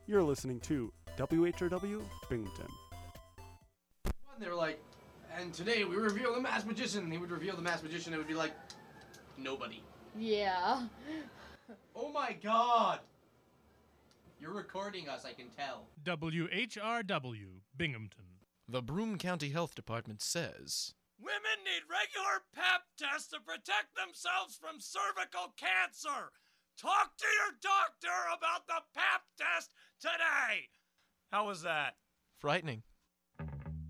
You're listening to WHRW Binghamton. And they were like, and today we reveal the masked magician. And he would reveal the masked magician. It would be like, nobody. Yeah. Oh my god! You're recording us, I can tell. WHRW Binghamton. The Broome County Health Department says, women need regular Pap tests to protect themselves from cervical cancer. Talk to your doctor about the Pap test today. How was that? frightening.